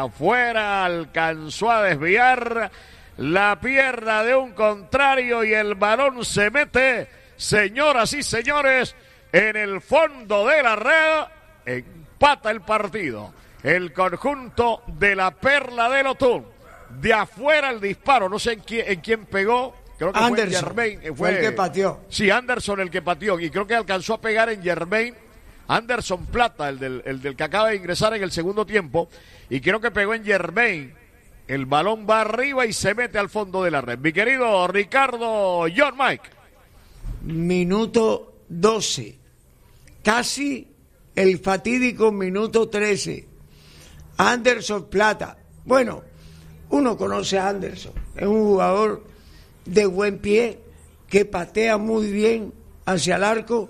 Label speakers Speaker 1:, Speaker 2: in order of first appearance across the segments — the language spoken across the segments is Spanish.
Speaker 1: afuera, alcanzó a desviar la pierna de un contrario y el balón se mete, señoras y señores, en el fondo de la red. Empata el partido el conjunto de la Perla del Otún. De afuera el disparo, no sé en quién pegó. Creo que
Speaker 2: Anderson,
Speaker 1: fue en Germain.
Speaker 2: fue el que pateó.
Speaker 1: Sí, Anderson el que pateó. Y creo que alcanzó a pegar en Germain. Anderson Plata, el del que acaba de ingresar en el segundo tiempo. Y creo que pegó en Germain. El balón va arriba y se mete al fondo de la red. Mi querido Ricardo John Mike.
Speaker 2: Minuto 12. Casi el fatídico minuto 13. Anderson Plata. Bueno, uno conoce a Anderson. Es un jugador de buen pie que patea muy bien hacia el arco.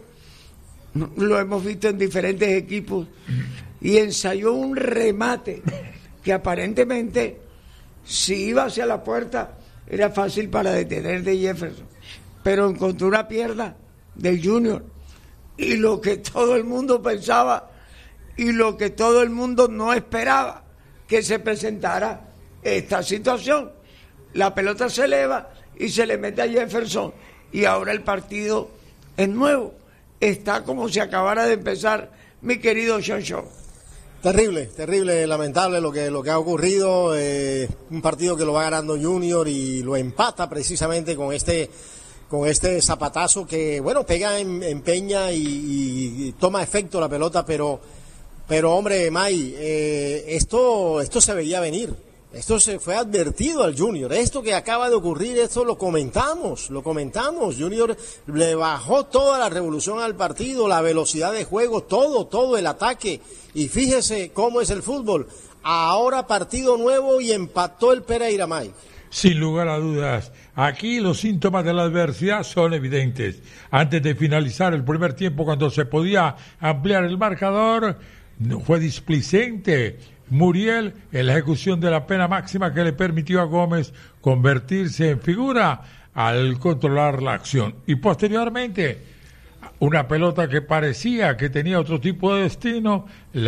Speaker 2: Lo hemos visto en diferentes equipos. Y ensayó un remate que aparentemente, si iba hacia la puerta, era fácil para detener de Jefferson. Pero encontró una pierna del Junior. Y lo que todo el mundo pensaba y lo que todo el mundo no esperaba, que se presentara esta situación. La pelota se eleva y se le mete a Jefferson y ahora el partido es nuevo. Está como si acabara de empezar, mi querido Sean Shaw.
Speaker 3: Terrible, lamentable lo que ha ocurrido. Un partido que lo va ganando Junior y lo empata precisamente con este zapatazo que, bueno, pega en peña y toma efecto la pelota, pero hombre, May, esto se veía venir. Esto se fue advertido al Junior. Esto que acaba de ocurrir, esto lo comentamos. Junior le bajó toda la revolución al partido, la velocidad de juego, todo el ataque. Y fíjese cómo es el fútbol. Ahora partido nuevo y empató el Pereira, May.
Speaker 4: Sin lugar a dudas, aquí los síntomas de la adversidad son evidentes. Antes de finalizar el primer tiempo, cuando se podía ampliar el marcador, fue displicente Muriel en la ejecución de la pena máxima que le permitió a Gómez convertirse en figura al controlar la acción. Y posteriormente, una pelota que parecía que tenía otro tipo de destino,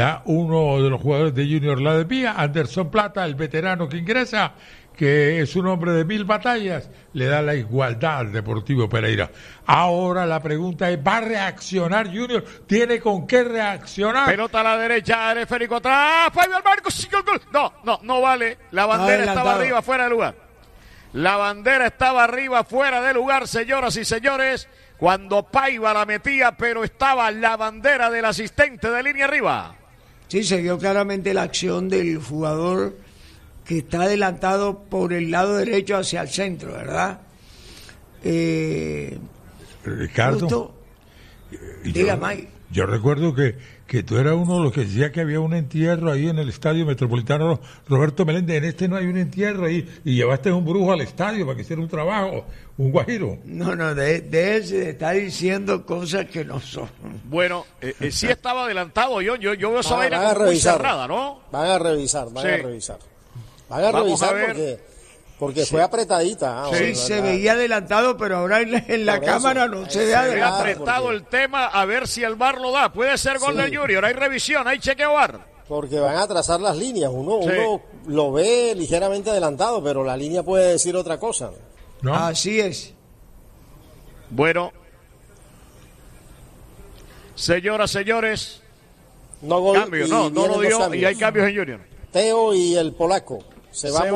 Speaker 4: uno de los jugadores de Junior la desvía, Anderson Plata, el veterano que ingresa, que es un hombre de 1000 batallas, le da la igualdad al Deportivo Pereira. Ahora la pregunta es, ¿va a reaccionar Junior? ¿Tiene con qué reaccionar?
Speaker 1: Pelota a la derecha, Férico atrás, Fabio al marco, no vale, la bandera estaba arriba, fuera de lugar. La bandera estaba arriba, fuera de lugar, señoras y señores, cuando Paiva la metía, pero estaba la bandera del asistente de línea arriba.
Speaker 2: Sí, se vio claramente la acción del jugador que está adelantado por el lado derecho hacia el centro, ¿verdad?
Speaker 4: Ricardo,
Speaker 2: diga, Mike.
Speaker 4: Yo recuerdo que tú eras uno de los que decía que había un entierro ahí en el Estadio Metropolitano Roberto Meléndez. En este no hay un entierro ahí, y llevaste un brujo al estadio para que hiciera un trabajo, un guajiro.
Speaker 2: No, de él se está diciendo cosas que no son.
Speaker 1: Bueno, sí estaba adelantado, yo veo esa vaina muy cerrada, ¿no?
Speaker 3: Van a revisar. Van a revisar porque fue apretadita.
Speaker 2: Sí, se veía adelantado, pero ahora en la cámara no se ve adelantado.
Speaker 1: Se ve apretado el tema, a ver si el VAR lo da. Puede ser gol del Junior, hay revisión, hay chequeo VAR.
Speaker 3: Porque van a trazar las líneas. Uno lo ve ligeramente adelantado, pero la línea puede decir otra cosa.
Speaker 2: ¿No? Así es.
Speaker 1: Bueno, señoras, señores,
Speaker 3: cambio,
Speaker 1: no lo dio, y hay cambios en Junior.
Speaker 3: Teo y el polaco. Se va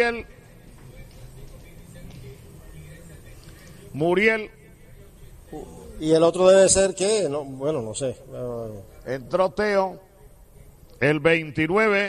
Speaker 3: Muriel. Y el otro debe ser que, no sé.
Speaker 1: Entró Teo, el 29.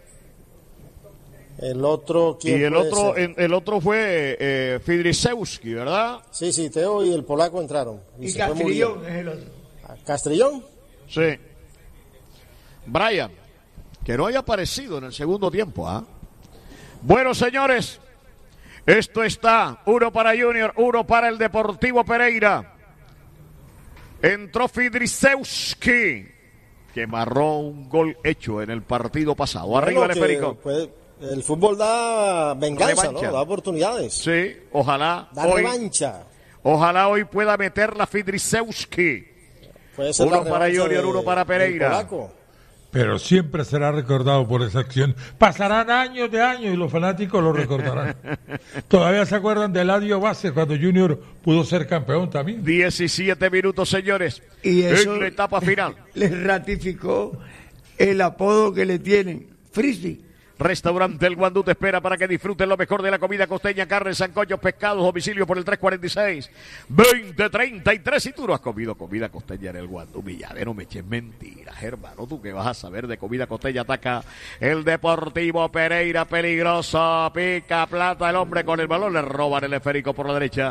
Speaker 3: El otro,
Speaker 1: ¿quién? Y el otro fue Fidrisewski, ¿verdad?
Speaker 3: Sí, Teo y el polaco entraron.
Speaker 2: Y Castrillón es el otro.
Speaker 3: ¿Castrillón?
Speaker 1: Sí. Brian, que no haya aparecido en el segundo tiempo, ¿ah? Bueno, señores, esto está 1 para Junior, 1 para el Deportivo Pereira. Entró Fidrisewski, que marró un gol hecho en el partido pasado. Arriba el esférico.
Speaker 3: El fútbol da venganza, ¿no? Da oportunidades.
Speaker 1: Sí, ojalá.
Speaker 3: Da revancha.
Speaker 1: Ojalá hoy pueda meter la Fidrisewski. 1 para Junior, 1 para Pereira.
Speaker 4: pero siempre será recordado por esa acción. Pasarán años de años y los fanáticos lo recordarán. Todavía se acuerdan de Eladio Vázquez cuando Junior pudo ser campeón también.
Speaker 1: 17 minutos, señores,
Speaker 2: y eso
Speaker 1: en la etapa final.
Speaker 2: Les ratificó el apodo que le tienen, Frisbee.
Speaker 1: Restaurante El Guandú te espera para que disfruten lo mejor de la comida costeña, carnes, sancochos, pescados, domicilio por el 346-2033. Si tú no has comido comida costeña en El Guandú, Millave, no me eches mentiras, hermano. Tú que vas a saber de comida costeña. Ataca el Deportivo Pereira, peligroso, pica plata el hombre con el balón, le roban el esférico por la derecha.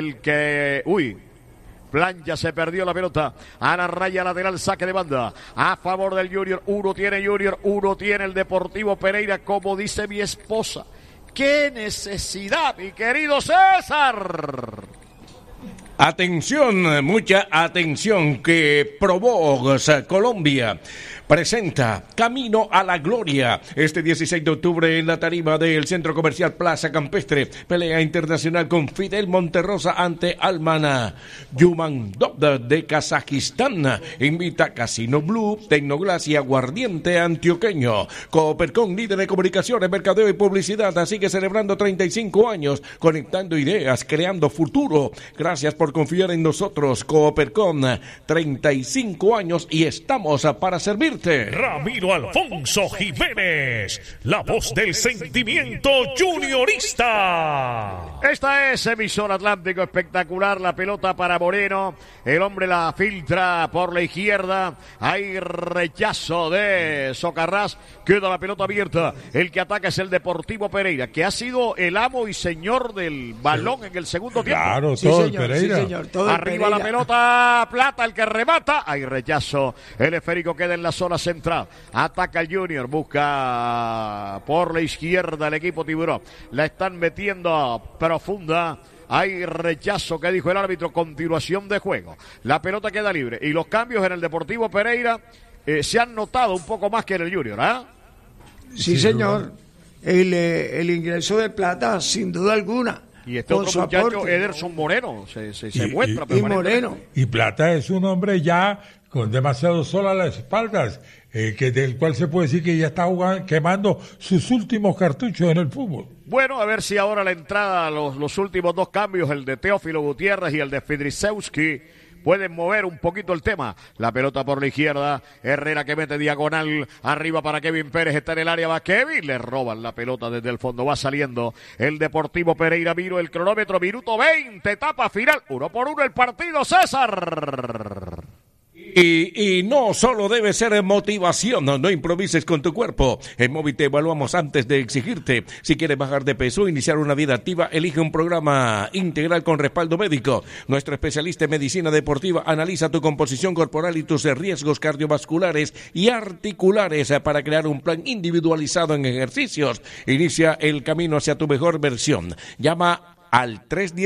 Speaker 1: Plancha, se perdió la pelota a la raya lateral, saque de banda a favor del Junior. Uno tiene Junior, uno tiene el Deportivo Pereira, como dice mi esposa. ¡Qué necesidad, mi querido César!
Speaker 5: Atención, mucha atención, que Probox Colombia presenta Camino a la Gloria este 16 de octubre en la tarima del Centro Comercial Plaza Campestre. Pelea internacional con Fidel Monterrosa ante Almana Yumandov de Kazajistán. Invita Casino Blue, Tecnoglass y Aguardiente Antioqueño. Coopercom, líder de comunicaciones, mercadeo y publicidad, sigue celebrando 35 años, conectando ideas, creando futuro. Gracias por confiar en nosotros. Coopercom, 35 años y estamos para servirte.
Speaker 6: Ramiro Alfonso Jiménez, la voz del sentimiento juniorista.
Speaker 1: Esta es emisor Atlántico, espectacular, la pelota para Moreno, el hombre la filtra por la izquierda, hay rechazo de Socarrás, queda la pelota abierta, el que ataca es el Deportivo Pereira, que ha sido el amo y señor del balón en el segundo tiempo.
Speaker 4: Claro,
Speaker 2: Sí,
Speaker 4: todo
Speaker 2: señor,
Speaker 4: el Pereira.
Speaker 2: sí, señor, todo el
Speaker 1: Arriba
Speaker 2: Pereira.
Speaker 1: la pelota, Plata el que remata, hay rechazo, el esférico queda en la zona central, ataca el Junior, busca por la izquierda el equipo tiburón, la están metiendo profunda, hay rechazo, que dijo el árbitro, continuación de juego, la pelota queda libre y los cambios en el Deportivo Pereira se han notado un poco más que en el Junior, ¿ah?
Speaker 2: Sí, señor, el ingreso de Plata, sin duda alguna.
Speaker 1: Y este
Speaker 2: con
Speaker 1: otro
Speaker 2: su
Speaker 1: muchacho,
Speaker 2: aporte.
Speaker 1: Ederson Moreno, se
Speaker 4: Y-
Speaker 1: muestra
Speaker 2: Y
Speaker 1: permanentemente.
Speaker 2: Moreno.
Speaker 4: Y Plata es un hombre ya con demasiado sol a las espaldas, del cual se puede decir que ya está jugando, quemando sus últimos cartuchos en el fútbol.
Speaker 1: Bueno, a ver si ahora la entrada, los últimos dos cambios, el de Teófilo Gutiérrez y el de Fidrisewski, pueden mover un poquito el tema. La pelota por la izquierda, Herrera que mete diagonal, arriba para Kevin Pérez, está en el área, va Kevin, le roban la pelota desde el fondo, va saliendo el Deportivo Pereira, miro el cronómetro, minuto 20, etapa final, 1-1 el partido, César.
Speaker 5: Y no solo debe ser motivación, no improvises con tu cuerpo. En Móvil te evaluamos antes de exigirte. Si quieres bajar de peso o iniciar una vida activa, elige un programa integral con respaldo médico. Nuestro especialista en medicina deportiva analiza tu composición corporal y tus riesgos cardiovasculares y articulares para crear un plan individualizado en ejercicios. Inicia el camino hacia tu mejor versión. Llama al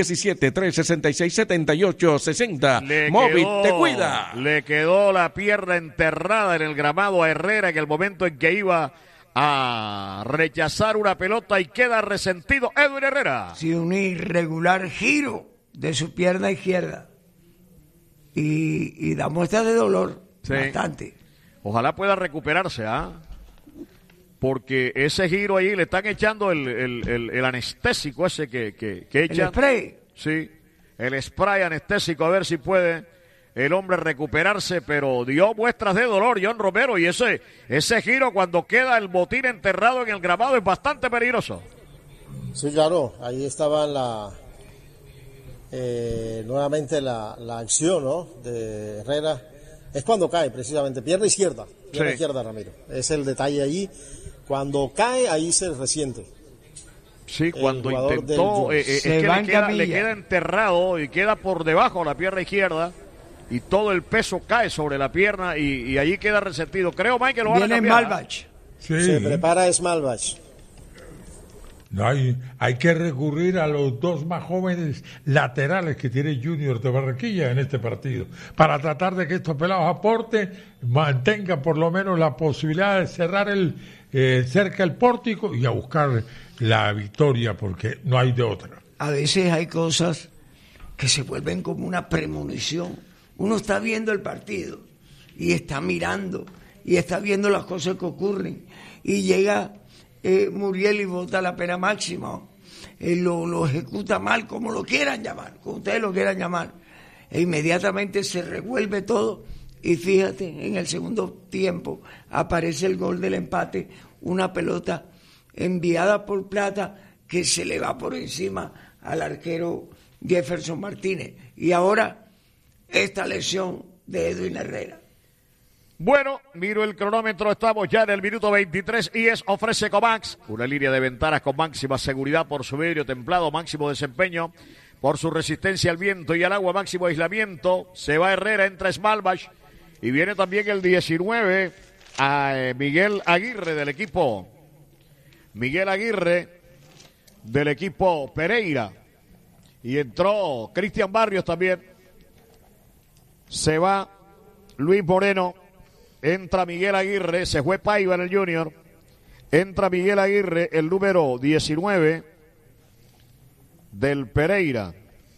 Speaker 5: 317-366-7860. Móvil te cuida.
Speaker 1: Le quedó la pierna enterrada en el gramado a Herrera en el momento en que iba a rechazar una pelota y queda resentido Edwin Herrera.
Speaker 2: Sí, un irregular giro de su pierna izquierda. Y da muestras de dolor,
Speaker 1: Sí.
Speaker 2: bastante.
Speaker 1: Ojalá pueda recuperarse, ¿ah? Porque ese giro ahí le están echando el anestésico ese que
Speaker 2: El
Speaker 1: echan.
Speaker 2: spray.
Speaker 1: Sí, el spray anestésico, a ver si puede el hombre recuperarse, pero dio muestras de dolor John Romero, y ese giro cuando queda el botín enterrado en el gramado es bastante peligroso.
Speaker 3: Sí, claro, ahí estaba nuevamente la acción, ¿no?, de Herrera. Es cuando cae, precisamente, pierna izquierda,
Speaker 1: Sí.
Speaker 3: Ramiro. Es el detalle ahí. Cuando cae, ahí se resiente.
Speaker 1: Sí, cuando
Speaker 3: jugador
Speaker 1: intentó,
Speaker 3: del
Speaker 1: es
Speaker 2: Se
Speaker 1: que
Speaker 2: va
Speaker 1: le
Speaker 2: en
Speaker 1: queda
Speaker 2: camilla.
Speaker 1: enterrado y queda por debajo la pierna izquierda y todo el peso cae sobre la pierna y allí queda resentido. Creo, Mike, que lo van a
Speaker 2: Viene
Speaker 1: cambiar.
Speaker 2: Malbach.
Speaker 4: Sí.
Speaker 3: Se prepara Smalbach.
Speaker 4: No hay que recurrir a los dos más jóvenes laterales que tiene Junior de Barranquilla en este partido, para tratar de que estos pelados aporten, mantengan por lo menos la posibilidad de cerrar cerca el pórtico y a buscar la victoria, porque no hay de otra.
Speaker 2: A veces hay cosas que se vuelven como una premonición. Uno está viendo el partido y está mirando y está viendo las cosas que ocurren. Y llega Muriel y vota la pena máxima. Lo ejecuta mal, como lo quieran llamar, como ustedes lo quieran llamar. E inmediatamente se revuelve todo. Y fíjate, en el segundo tiempo aparece el gol del empate, una pelota enviada por Plata que se le va por encima al arquero Jefferson Martínez. Y ahora esta lesión de Edwin Herrera.
Speaker 1: Bueno, miro el cronómetro, estamos ya en el minuto 23 y ofrece Comax, una línea de ventanas con máxima seguridad por su vidrio templado, máximo desempeño, por su resistencia al viento y al agua, máximo aislamiento. Se va Herrera, entra Smalbach y viene también el 19 a Miguel Aguirre del equipo Pereira, y entró Cristian Barrios también. Se va Luis Moreno, entra Miguel Aguirre, se fue Paiva en el Junior, entra Miguel Aguirre, el número 19 del Pereira,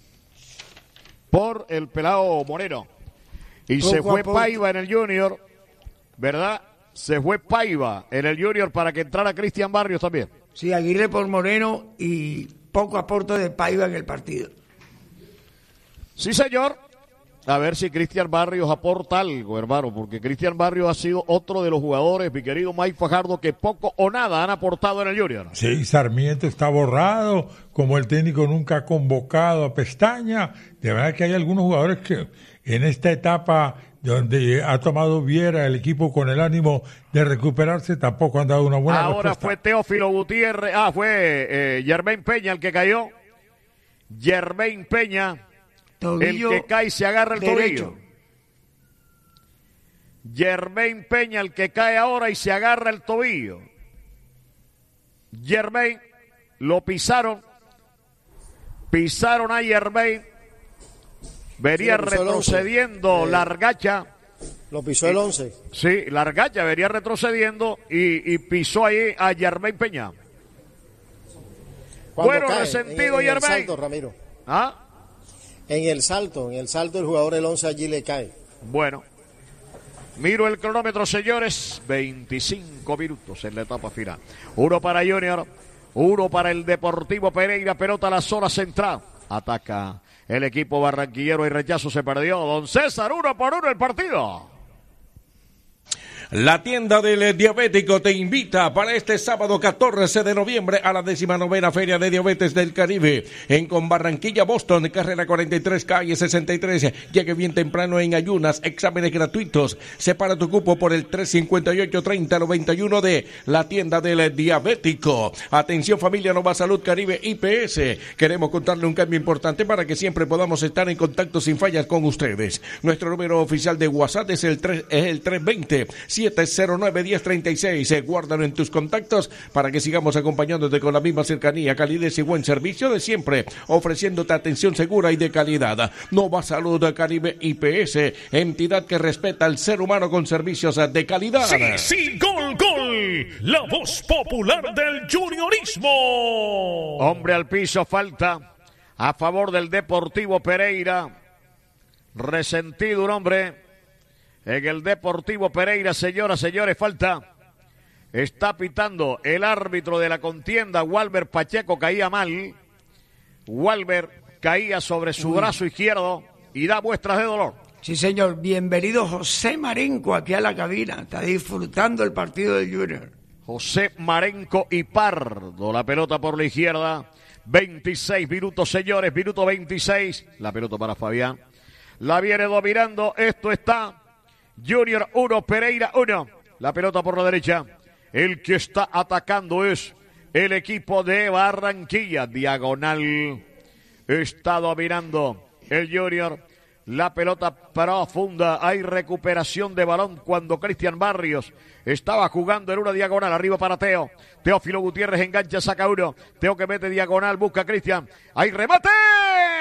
Speaker 1: por el pelado Moreno, y se fue Paiva en el Junior, ¿verdad? Se fue Paiva en el Junior para que entrara Cristian Barrios también.
Speaker 2: Sí, Aguirre por Moreno y poco aporte de Paiva en el partido.
Speaker 1: Sí, señor. A ver si Cristian Barrios aporta algo, hermano, porque Cristian Barrios ha sido otro de los jugadores, mi querido Mike Fajardo, que poco o nada han aportado en el Junior.
Speaker 4: Sí, Sarmiento está borrado, como el técnico nunca ha convocado a Pestaña. De verdad que hay algunos jugadores que en esta etapa donde ha tomado Viera el equipo con el ánimo de recuperarse, tampoco han dado una buena
Speaker 1: Ahora
Speaker 4: respuesta.
Speaker 1: fue Teófilo Gutiérrez, fue Germain Peña el que cayó. Germain Peña,
Speaker 2: Tobillo
Speaker 1: el que cae y se agarra el
Speaker 2: derecho.
Speaker 1: tobillo. Germain Peña, el que cae ahora y se agarra el tobillo. Germain, lo pisaron a Germain. Venía retrocediendo Largacha.
Speaker 3: Lo pisó el 11.
Speaker 1: Sí, Largacha venía retrocediendo y pisó ahí a Germain Peña. Bueno, resentido
Speaker 3: en el
Speaker 1: Germain.
Speaker 3: salto, Ramiro.
Speaker 1: ¿Ah?
Speaker 3: En el salto el jugador el 11 allí le cae.
Speaker 1: Bueno, miro el cronómetro, señores. 25 minutos en la etapa final. 1 para Junior, 1 para el Deportivo Pereira. Pelota a la zona central. Ataca el equipo barranquillero y rechazo se perdió. Don César, 1-1 el partido.
Speaker 5: La tienda del diabético te invita para este sábado 14 de noviembre a la 19ª Feria de Diabetes del Caribe en con Barranquilla, Boston, carrera 43, calle 63. Llegue bien temprano en ayunas, exámenes gratuitos. Separa tu cupo por el 358-3091 de la tienda del diabético. Atención familia Nova Salud Caribe IPS. Queremos contarle un cambio importante para que siempre podamos estar en contacto sin fallas con ustedes. Nuestro número oficial de WhatsApp es el 320-709-1036. Guárdalo en tus contactos para que sigamos acompañándote con la misma cercanía, calidez y buen servicio de siempre, ofreciéndote atención segura y de calidad. Nova Salud Caribe IPS, entidad que respeta al ser humano con servicios de calidad.
Speaker 6: Sí, gol. La voz popular del juniorismo.
Speaker 1: Hombre al piso, falta a favor del Deportivo Pereira. Resentido un hombre en el Deportivo Pereira, señoras, señores, falta. Está pitando el árbitro de la contienda, Walber Pacheco, caía mal. Walber caía sobre su brazo izquierdo y da muestras de dolor.
Speaker 2: Sí, señor. Bienvenido José Marenco aquí a la cabina. Está disfrutando el partido del Junior.
Speaker 1: José Marenco y Pardo, la pelota por la izquierda. 26 minutos, señores, minuto 26. La pelota para Fabián. La viene dominando, esto está... Junior 1, Pereira 1. La pelota por la derecha. El que está atacando es el equipo de Barranquilla. Diagonal. Está dominando el Junior. La pelota profunda. Hay recuperación de balón cuando Cristian Barrios estaba jugando en una diagonal. Arriba para Teo. Teófilo Gutiérrez engancha, saca uno. Teo que mete diagonal, busca a Cristian. Hay remate.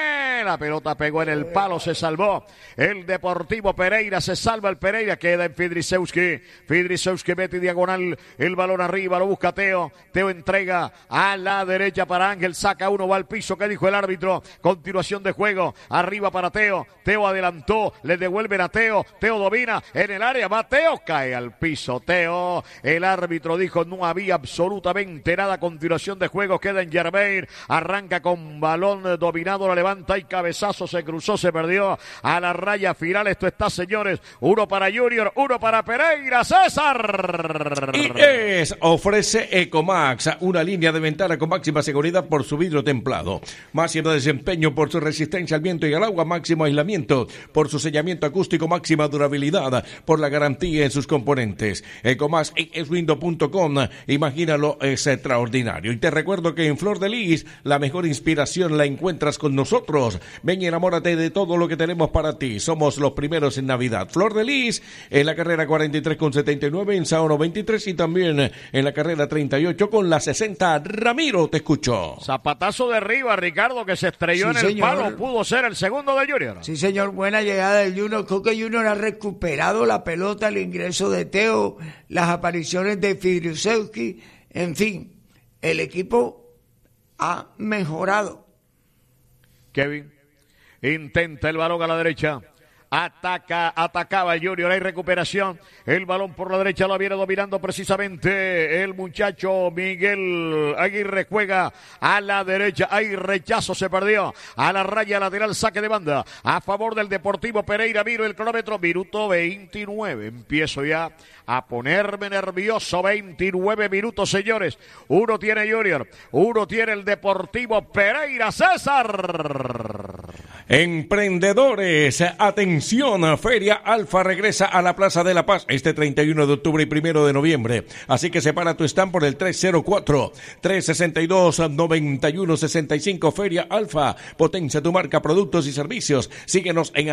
Speaker 1: La pelota pegó en el palo, se salvó el Deportivo Pereira, se salva el Pereira, queda en Fidrisewski. Fidrisewski mete diagonal, el balón arriba, lo busca Teo. Teo entrega a la derecha para Ángel, saca uno, va al piso. ¿Qué dijo el árbitro? Continuación de juego, arriba para Teo. Teo adelantó, le devuelven a Teo. Teo domina en el área, va Teo, cae al piso Teo. El árbitro dijo no había absolutamente nada. Continuación de juego, queda en Germain. Arranca con balón dominado, la levanta y cabezazo, se cruzó, se perdió a la raya final. Esto está, señores, uno para Junior, uno para Pereira. César.
Speaker 5: IES ofrece Ecomax, una línea de ventana con máxima seguridad por su vidrio templado, máximo desempeño por su resistencia al viento y al agua, máximo aislamiento por su sellamiento acústico, máxima durabilidad por la garantía en sus componentes. Ecomax eswindo.com, imagínalo, es extraordinario. Y te recuerdo que en Flor de Lis la mejor inspiración la encuentras con nosotros. Ven y enamórate de todo lo que tenemos para ti. Somos los primeros en Navidad. Flor de Lis en la carrera 43 con 79, en Saono 23 y también en la carrera 38 con la 60. Ramiro, te escucho.
Speaker 1: Zapatazo de arriba, Ricardo, que se estrelló en el palo. Pudo ser el segundo de Junior.
Speaker 2: Sí, señor, buena llegada del Junior. Creo que Junior ha recuperado la pelota, el ingreso de Teo, las apariciones de Fidrisewski. En fin, el equipo ha mejorado.
Speaker 1: Kevin intenta el balón a la derecha. Atacaba el Junior, hay recuperación, el balón por la derecha lo viene dominando precisamente el muchacho Miguel Aguirre, juega a la derecha, hay rechazo, se perdió, a la raya lateral, saque de banda, a favor del Deportivo Pereira. Miro el cronómetro, minuto 29, empiezo ya a ponerme nervioso, 29 minutos, señores, uno tiene Junior, uno tiene el Deportivo Pereira. César.
Speaker 5: Emprendedores, atención, Feria Alfa regresa a la Plaza de la Paz este 31 de octubre y 1 de noviembre. Así que separa tu stand por el 304-362-9165. Feria Alfa, potencia tu marca, productos y servicios. Síguenos en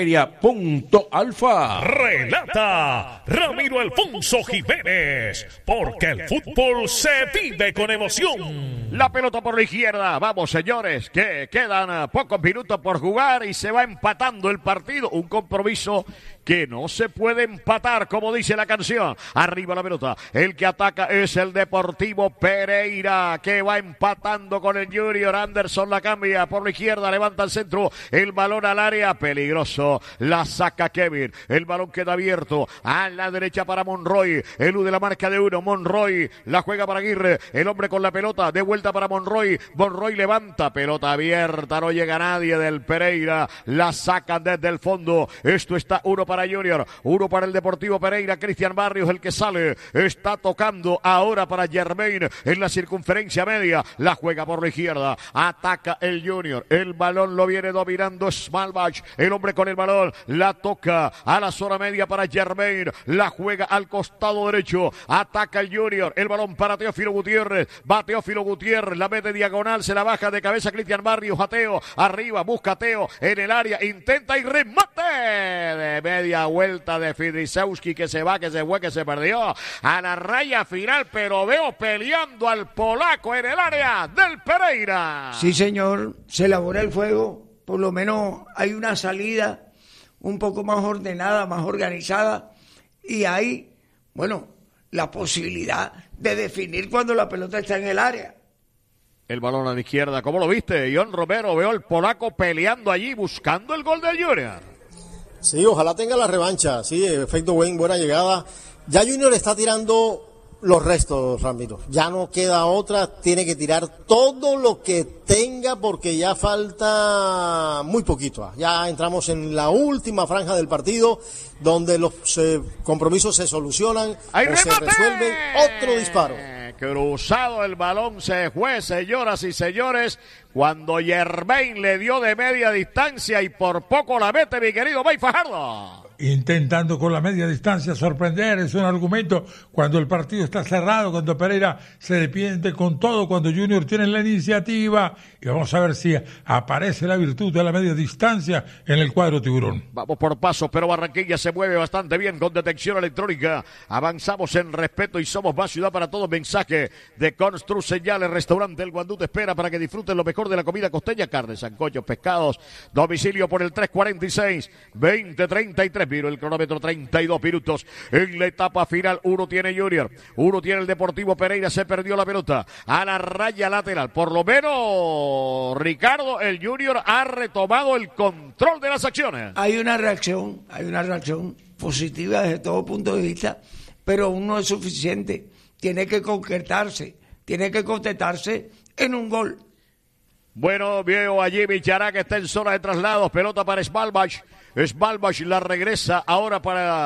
Speaker 5: @feria.alfa.
Speaker 6: Relata Ramiro Alfonso Jiménez, porque el fútbol se vive con emoción.
Speaker 1: La pelota por la izquierda, vamos, señores, que quedan pocos minutos por jugar y se va empatando el partido. Un compromiso que no se puede empatar, como dice la canción. Arriba la pelota, el que ataca es el Deportivo Pereira, que va empatando con el Junior. Anderson la cambia por la izquierda, levanta el centro, el balón al área, peligroso, la saca Kevin, el balón queda abierto a la derecha para Monroy, elude la marca de uno, Monroy la juega para Aguirre, el hombre con la pelota, de vuelta para Monroy, Monroy levanta, pelota abierta, no llega nadie del Pereira, la sacan desde el fondo. Esto está uno para Junior, uno para el Deportivo Pereira. Cristian Barrios el que sale, está tocando ahora para Germain en la circunferencia media, la juega por la izquierda, ataca el Junior, el balón lo viene dominando Smalbach, el hombre con el balón, la toca a la zona media para Germain, la juega al costado derecho, ataca el Junior, el balón para Teófilo Gutiérrez, va Teófilo Gutiérrez, la mete diagonal, se la baja de cabeza Cristian Barrios, a Teo, arriba, busca a Teo en el área, intenta y remate de media vuelta de Fidrisewski, que se va, que se fue, que se perdió a la raya final, pero veo peleando al polaco en el área del Pereira.
Speaker 2: Sí, señor, se elabora el juego, por lo menos hay una salida un poco más ordenada, más organizada, y hay, bueno, la posibilidad de definir cuando la pelota está en el área.
Speaker 1: El balón a la izquierda, ¿cómo lo viste? John Romero, veo al polaco peleando allí, buscando el gol del Junior.
Speaker 3: Sí, ojalá tenga la revancha, sí, efecto Wayne, buena llegada. Ya Junior está tirando los restos, Ramiro. Ya no queda otra, tiene que tirar todo lo que tenga porque ya falta muy poquito. Ya entramos en la última franja del partido donde los compromisos se solucionan o se resuelven. Otro disparo.
Speaker 1: Cruzado el balón, se fue, señoras y señores, cuando Germain le dio de media distancia y por poco la mete, mi querido Bay Fajardo.
Speaker 4: Intentando con la media distancia sorprender, es un argumento cuando el partido está cerrado, cuando Pereira se defiende con todo, cuando Junior tiene la iniciativa, y vamos a ver si aparece la virtud de la media distancia en el cuadro tiburón.
Speaker 1: Vamos por pasos, pero Barranquilla se mueve bastante bien con detección electrónica, avanzamos en respeto y somos más ciudad para todos. Mensaje de Constru Señales, restaurante El Guandú te espera para que disfruten lo mejor mejor de la comida costeña, carnes, sancochos, pescados. Domicilio por el 346-2033. Miro el cronómetro, 32 minutos en la etapa final. Uno tiene Junior, uno tiene el Deportivo Pereira. Se perdió la pelota a la raya lateral. Por lo menos, Ricardo, el Junior ha retomado el control de las acciones.
Speaker 2: Hay una reacción positiva desde todo punto de vista, pero aún no es suficiente. Tiene que concretarse en un gol.
Speaker 1: Bueno, veo a Jimmy Chará que está en zona de traslados. Pelota para Svalbard. Svalbard la regresa ahora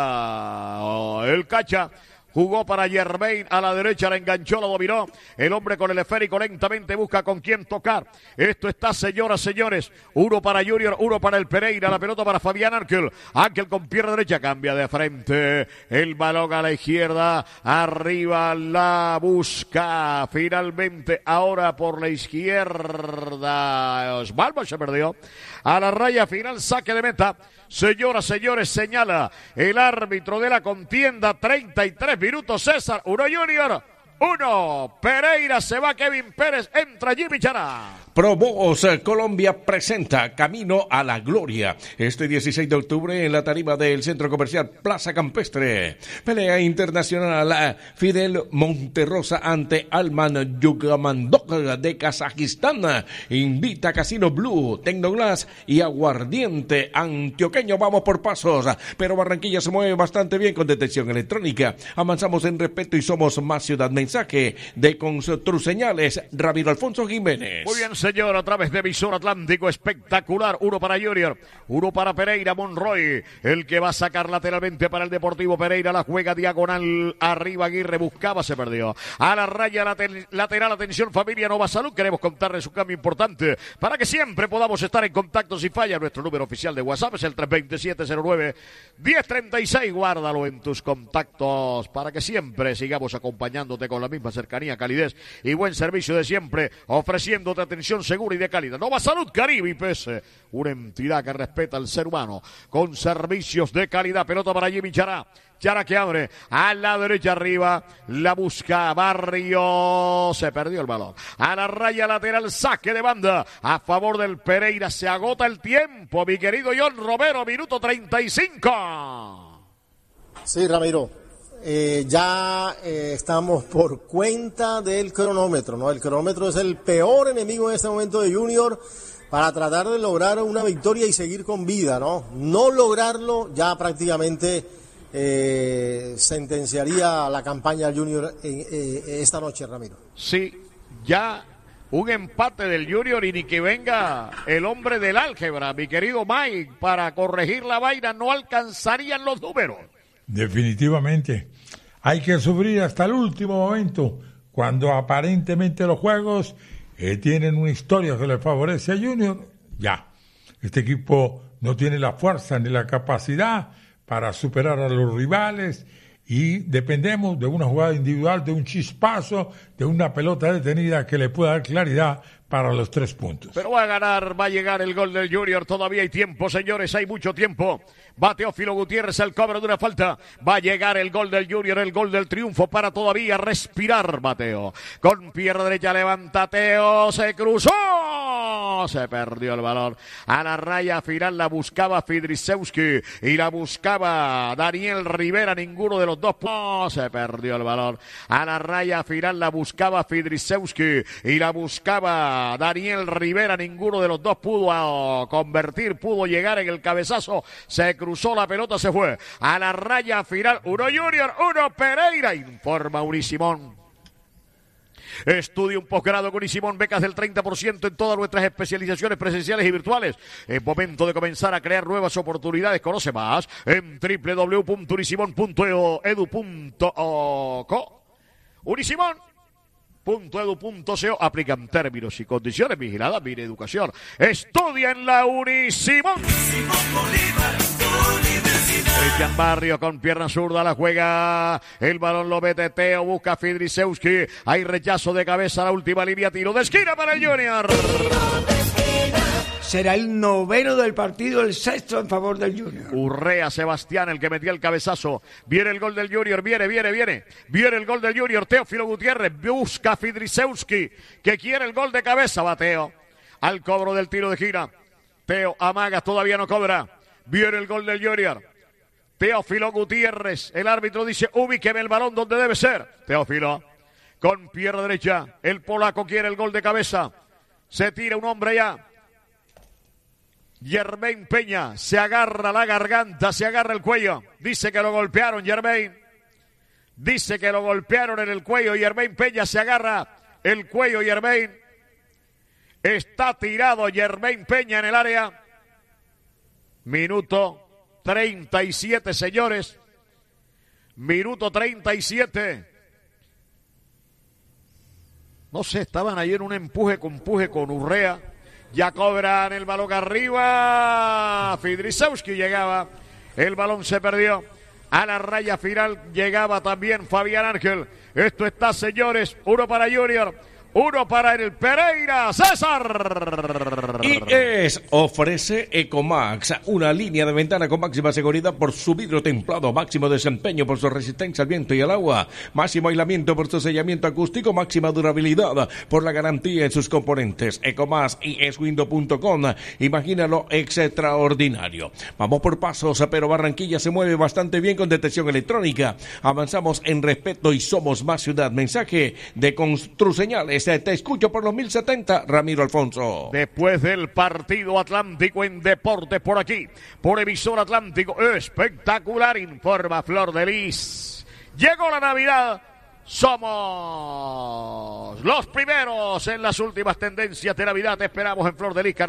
Speaker 1: para el Cacha. Jugó para Germain a la derecha, la enganchó, la dominó. El hombre con el esférico lentamente busca con quién tocar. Esto está, señoras, señores. Uno para Junior, uno para el Pereira. La pelota para Fabián Ángel. Ángel con pierna derecha, cambia de frente. El balón a la izquierda. Arriba la busca. Finalmente, ahora por la izquierda. Osvaldo se perdió. A la raya final, saque de meta. Señoras, señores, señala el árbitro de la contienda. 33 minutos, César. 1 Junior, 1 Pereira. Se va Kevin Pérez, entra Jimmy Chará.
Speaker 5: Pro Box Colombia presenta Camino a la Gloria este 16 de octubre en la tarima del Centro Comercial Plaza Campestre. Pelea internacional, Fidel Monterrosa ante Alman Yugmandok de Kazajistán. Invita Casino Blue, Tecnoglass y Aguardiente Antioqueño. Vamos por pasos, pero Barranquilla se mueve bastante bien con detección electrónica. Avanzamos en respeto y somos más ciudad. Mensaje de Construseñales, Ramiro Alfonso Jiménez.
Speaker 1: Muy bien, señor, a través de Visor Atlántico, espectacular. Uno para Junior, uno para Pereira. Monroy, el que va a sacar lateralmente para el Deportivo Pereira. La juega diagonal arriba. Aguirre buscaba, se perdió. A la raya lateral, atención familia Nova Salud. Queremos contarles un cambio importante para que siempre podamos estar en contacto si falla. Nuestro número oficial de WhatsApp es el 327-09-1036. Guárdalo en tus contactos para que siempre sigamos acompañándote con la misma cercanía, calidez y buen servicio de siempre, ofreciéndote atención segura y de calidad. Nova Salud Caribe IPS, una entidad que respeta al ser humano con servicios de calidad. Pelota para Jimmy Chará. Chará que abre a la derecha arriba, la busca Barrio, se perdió el balón. A la raya lateral, saque de banda a favor del Pereira. Se agota el tiempo, mi querido John Romero, minuto 35.
Speaker 3: Sí, Ramiro. Ya estamos por cuenta del cronómetro, ¿no? El cronómetro es el peor enemigo en este momento de Junior para tratar de lograr una victoria y seguir con vida, ¿no? No lograrlo ya prácticamente sentenciaría la campaña Junior esta noche, Ramiro.
Speaker 1: Sí, ya un empate del Junior y ni que venga el hombre del álgebra, mi querido Mike, para corregir la vaina, no alcanzarían los números.
Speaker 4: Definitivamente. Hay que sufrir hasta el último momento, cuando aparentemente los juegos tienen una historia que le favorece a Junior. Ya, este equipo no tiene la fuerza ni la capacidad para superar a los rivales y dependemos de una jugada individual, de un chispazo, de una pelota detenida que le pueda dar claridad para los 3 puntos.
Speaker 1: Pero va a ganar, va a llegar el gol del Junior. Todavía hay tiempo, señores, hay mucho tiempo. Va Teófilo Gutiérrez, el cobro de una falta. Va a llegar el gol del Junior, el gol del triunfo para todavía respirar, Mateo. Con pierna derecha levanta Teo, se cruzó. Se perdió el balón. A la raya final la buscaba Fidrisewski y la buscaba Daniel Rivera. Ninguno de los dos. Se perdió el balón. A la raya final la buscaba Fidrisewski y la buscaba Daniel Rivera. Ninguno de los dos pudo convertir, pudo llegar en el cabezazo. Se cruzó la pelota, se fue. A la raya final, 1 Junior, 1 Pereira. Informa Unisimón. Estudia un posgrado con Unisimón, becas del 30% en todas nuestras especializaciones presenciales y virtuales. Es momento de comenzar a crear nuevas oportunidades. Conoce más en www.unisimon.edu.co. Unisimón.edu.co. Aplican términos y condiciones. Vigilada Mire Educación. Estudia en la Unisimón. Cristian Barrio con pierna zurda la juega. El balón lo mete Teo. Busca Fidrisewski. Hay rechazo de cabeza a la última línea. Tiro de esquina para el Junior.
Speaker 2: Será el 9º del partido, el 6º en favor del Junior.
Speaker 1: Urrea Sebastián, el que metía el cabezazo. Viene el gol del Junior. Viene el gol del Junior. Teófilo Gutiérrez busca Fidrisewski, que quiere el gol de cabeza. Bateo. al cobro del tiro de esquina. Teo amaga, todavía no cobra. Viene el gol del Junior. Teófilo Gutiérrez, el árbitro dice, ubíqueme el balón donde debe ser. Teófilo, con pierna derecha, el polaco quiere el gol de cabeza. Se tira un hombre ya. Yermain Peña se agarra la garganta, se agarra el cuello. Dice que lo golpearon, Yermain. Dice que lo golpearon en el cuello. Yermain Peña se agarra el cuello, Yermain. Está tirado Yermain Peña en el área. Minuto 37, señores. Minuto 37. No sé, estaban ahí en un empuje con Urrea. Ya cobran el balón arriba. Fidrisewski llegaba. El balón se perdió. A la raya final llegaba también Fabián Ángel. Esto está, señores. Uno para Junior. Uno para el Pereira, César.
Speaker 5: IES ofrece Ecomax, una línea de ventana con máxima seguridad por su vidrio templado, máximo desempeño por su resistencia al viento y al agua, máximo aislamiento por su sellamiento acústico, máxima durabilidad por la garantía en sus componentes. Ecomax IESWindow.com, imagínalo extraordinario. Vamos por pasos, pero Barranquilla se mueve bastante bien con detección electrónica. Avanzamos en respeto y somos más ciudad. Mensaje de Construseñales. Te escucho por los 1070, Ramiro Alfonso.
Speaker 1: Después del partido Atlántico en Deportes por aquí, por Emisor Atlántico, espectacular, informa Flor de Lis. Llegó la Navidad, somos los primeros en las últimas tendencias de Navidad. Te esperamos en Flor de Lis.